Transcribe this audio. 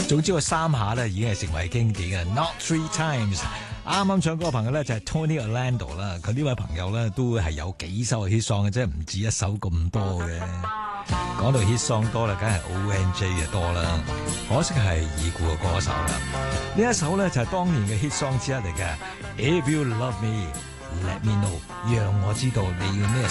總之個三下咧已經係成為經典嘅 Not Three Times。啱啱唱歌嘅朋友咧就係 Tony Orlando 啦，佢呢位朋友咧都係有幾首 hit song 嘅啫，唔止一首咁多嘅。講到 hit song 多啦，梗係 ONJ 嘅多啦，可惜係已故嘅歌手啦。呢一首咧就係當年嘅 hit song 之一嚟嘅 If You Love Me Let Me Know， 讓我知道你要咩